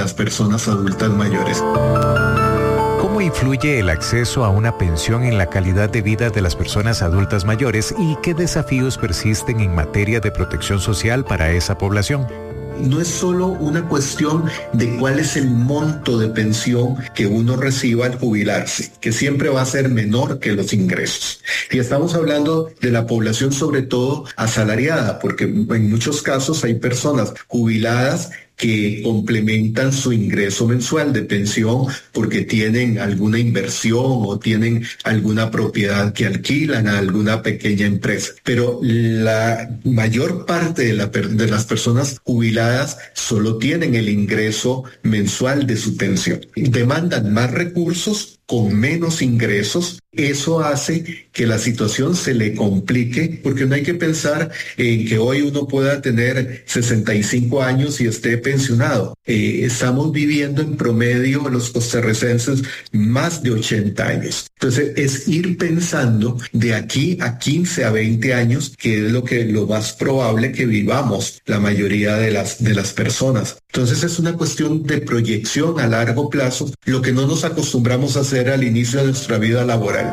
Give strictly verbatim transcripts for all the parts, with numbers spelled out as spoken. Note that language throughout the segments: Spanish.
las personas adultas mayores. ¿Cómo influye el acceso a una pensión en la calidad de vida de las personas adultas mayores y qué desafíos persisten en materia de protección social para esa población? No es solo una cuestión de cuál es el monto de pensión que uno reciba al jubilarse, que siempre va a ser menor que los ingresos. Y estamos hablando de la población sobre todo asalariada, porque en muchos casos hay personas jubiladas que complementan su ingreso mensual de pensión porque tienen alguna inversión o tienen alguna propiedad que alquilan a alguna pequeña empresa. Pero la mayor parte de, la, de las personas jubiladas solo tienen el ingreso mensual de su pensión. Demandan más recursos con menos ingresos. Eso hace que la situación se le complique, porque no hay que pensar en que hoy uno pueda tener sesenta y cinco años y esté pensionado. Eh, estamos viviendo en promedio los costarricenses más de ochenta años. Entonces es ir pensando de aquí a quince a veinte años, que es lo que lo más probable que vivamos la mayoría de las, de las personas. Entonces es una cuestión de proyección a largo plazo, lo que no nos acostumbramos a hacer al inicio de nuestra vida laboral.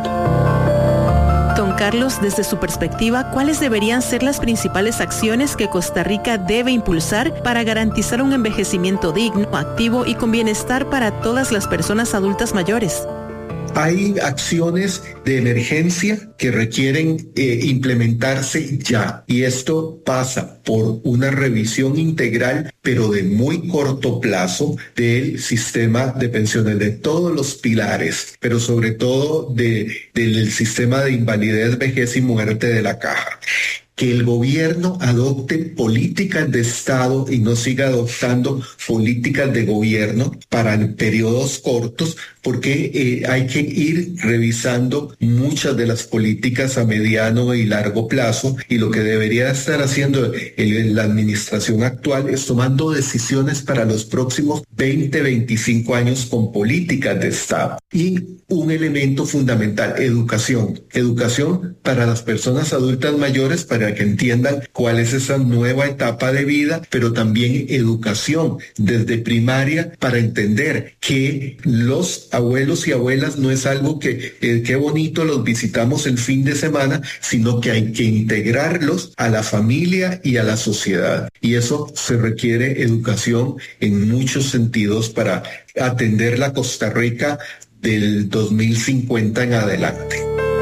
Don Carlos, desde su perspectiva, ¿cuáles deberían ser las principales acciones que Costa Rica debe impulsar para garantizar un envejecimiento digno, activo y con bienestar para todas las personas adultas mayores? Hay acciones de emergencia que requieren eh, implementarse ya, y esto pasa por una revisión integral, pero de muy corto plazo, del sistema de pensiones, de todos los pilares, pero sobre todo de, del sistema de invalidez, vejez y muerte de la Caja. Que el gobierno adopte políticas de Estado y no siga adoptando políticas de gobierno para periodos cortos, porque eh, hay que ir revisando muchas de las políticas a mediano y largo plazo, y lo que debería estar haciendo el, la administración actual es tomando decisiones para los próximos veinte, veinticinco años con políticas de Estado. Y un elemento fundamental, educación. Educación para las personas adultas mayores, para que entiendan cuál es esa nueva etapa de vida, pero también educación desde primaria para entender que los abuelos y abuelas no es algo que, eh, qué bonito los visitamos el fin de semana, sino que hay que integrarlos a la familia y a la sociedad. Y eso se requiere educación en muchos sentidos para atender la Costa Rica del dos mil cincuenta en adelante.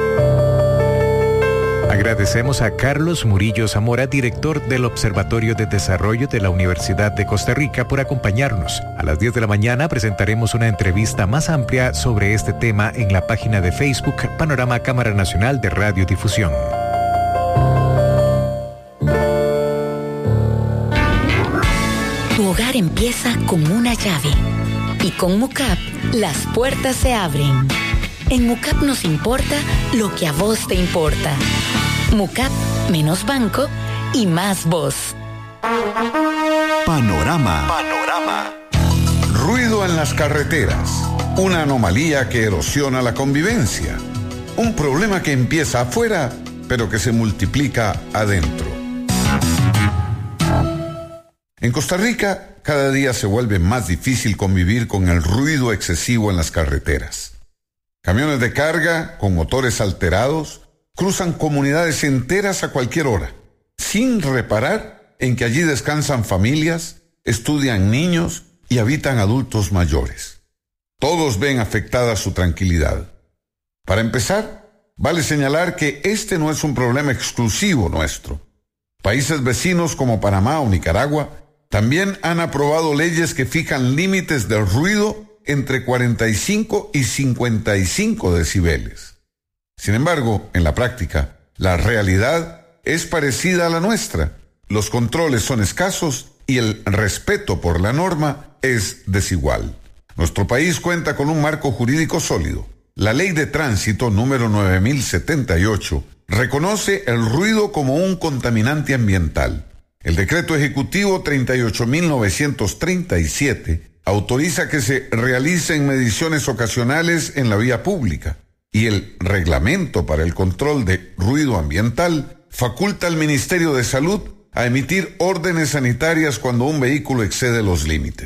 Agradecemos a Carlos Murillo Zamora, director del Observatorio de Desarrollo de la Universidad de Costa Rica, por acompañarnos. A las diez de la mañana presentaremos una entrevista más amplia sobre este tema en la página de Facebook Panorama Cámara Nacional de Radiodifusión. Tu hogar empieza con una llave y con Mucap las puertas se abren. En Mucap nos importa lo que a vos te importa. Mucap, menos banco y más voz. Panorama. Panorama. Ruido en las carreteras. Una anomalía que erosiona la convivencia. Un problema que empieza afuera, pero que se multiplica adentro. En Costa Rica, cada día se vuelve más difícil convivir con el ruido excesivo en las carreteras. Camiones de carga con motores alterados cruzan comunidades enteras a cualquier hora, sin reparar en que allí descansan familias, estudian niños y habitan adultos mayores. Todos ven afectada su tranquilidad. Para empezar, vale señalar que este no es un problema exclusivo nuestro. Países vecinos como Panamá o Nicaragua también han aprobado leyes que fijan límites de ruido entre cuarenta y cinco y cincuenta y cinco decibeles. Sin embargo, en la práctica, la realidad es parecida a la nuestra. Los controles son escasos y el respeto por la norma es desigual. Nuestro país cuenta con un marco jurídico sólido. La Ley de Tránsito número nueve mil setenta y ocho reconoce el ruido como un contaminante ambiental. El Decreto Ejecutivo treinta y ocho mil novecientos treinta y siete autoriza que se realicen mediciones ocasionales en la vía pública, y el Reglamento para el Control de Ruido Ambiental faculta al Ministerio de Salud a emitir órdenes sanitarias cuando un vehículo excede los límites.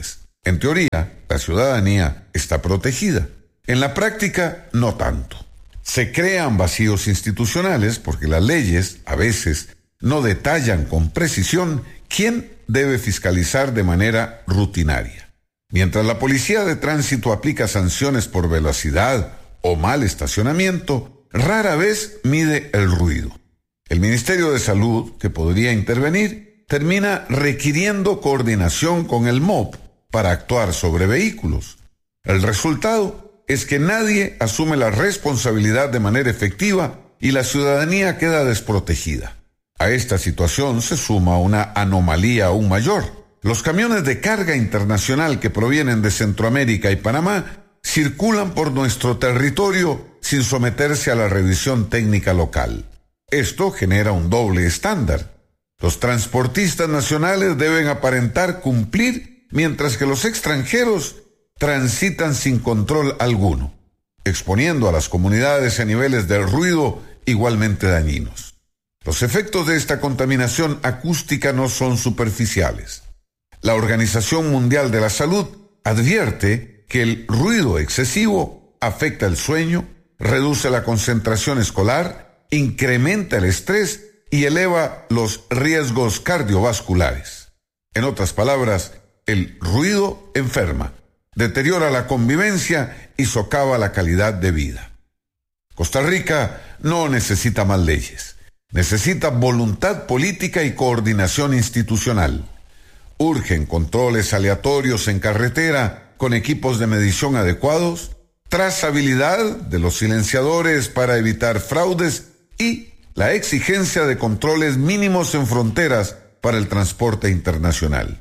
En teoría, la ciudadanía está protegida. En la práctica, no tanto. Se crean vacíos institucionales porque las leyes, a veces, no detallan con precisión quién debe fiscalizar de manera rutinaria. Mientras la policía de tránsito aplica sanciones por velocidad o mal estacionamiento, rara vez mide el ruido. El Ministerio de Salud, que podría intervenir, termina requiriendo coordinación con el M O P para actuar sobre vehículos. El resultado es que nadie asume la responsabilidad de manera efectiva y la ciudadanía queda desprotegida. A esta situación se suma una anomalía aún mayor. Los camiones de carga internacional que provienen de Centroamérica y Panamá circulan por nuestro territorio sin someterse a la revisión técnica local. Esto genera un doble estándar. Los transportistas nacionales deben aparentar cumplir, mientras que los extranjeros transitan sin control alguno, exponiendo a las comunidades a niveles de ruido igualmente dañinos. Los efectos de esta contaminación acústica no son superficiales. La Organización Mundial de la Salud advierte que el ruido excesivo afecta el sueño, reduce la concentración escolar, incrementa el estrés y eleva los riesgos cardiovasculares. En otras palabras, el ruido enferma, deteriora la convivencia y socava la calidad de vida. Costa Rica no necesita más leyes, necesita voluntad política y coordinación institucional. Urgen controles aleatorios en carretera con equipos de medición adecuados, trazabilidad de los silenciadores para evitar fraudes y la exigencia de controles mínimos en fronteras para el transporte internacional.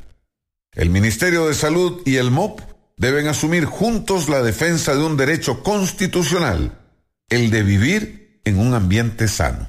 El Ministerio de Salud y el M O P deben asumir juntos la defensa de un derecho constitucional, el de vivir en un ambiente sano.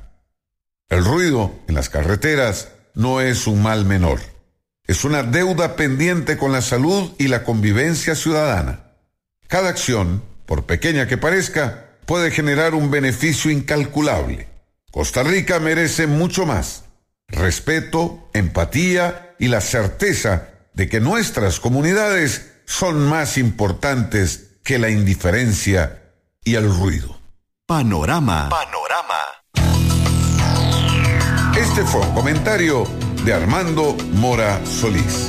El ruido en las carreteras no es un mal menor. Es una deuda pendiente con la salud y la convivencia ciudadana. Cada acción, por pequeña que parezca, puede generar un beneficio incalculable. Costa Rica merece mucho más: respeto, empatía y la certeza de que nuestras comunidades son más importantes que la indiferencia y el ruido. Panorama. Panorama. Este fue un comentario de Armando Mora Solís.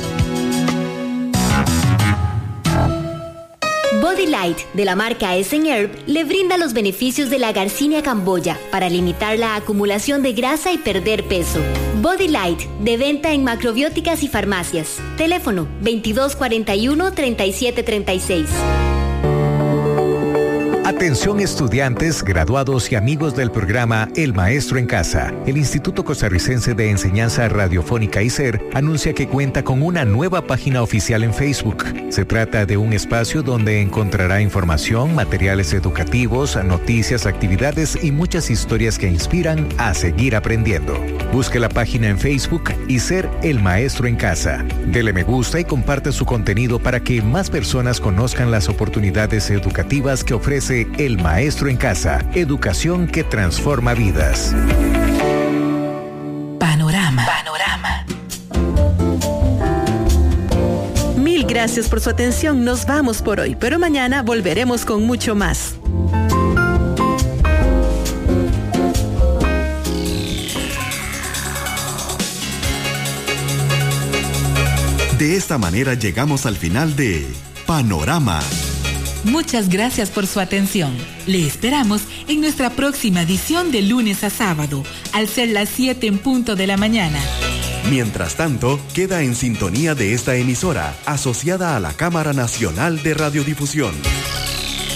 Body Light, de la marca Essen Herb, le brinda los beneficios de la Garcinia camboya para limitar la acumulación de grasa y perder peso. Body Light, de venta en macrobióticas y farmacias. Teléfono veintidós cuarenta y uno, treinta y siete treinta y seis. Atención estudiantes, graduados y amigos del programa El Maestro en Casa. El Instituto Costarricense de Enseñanza Radiofónica I C E R anuncia que cuenta con una nueva página oficial en Facebook. Se trata de un espacio donde encontrará información, materiales educativos, noticias, actividades y muchas historias que inspiran a seguir aprendiendo. Busque la página en Facebook I C E R El Maestro en Casa. Dele me gusta y comparte su contenido para que más personas conozcan las oportunidades educativas que ofrece El Maestro en Casa, educación que transforma vidas. Panorama. Panorama. Mil gracias por su atención. Nos vamos por hoy, pero mañana volveremos con mucho más. De esta manera llegamos al final de Panorama. Muchas gracias por su atención. Le esperamos en nuestra próxima edición de lunes a sábado, al ser las siete en punto de la mañana. Mientras tanto, queda en sintonía de esta emisora, asociada a la Cámara Nacional de Radiodifusión.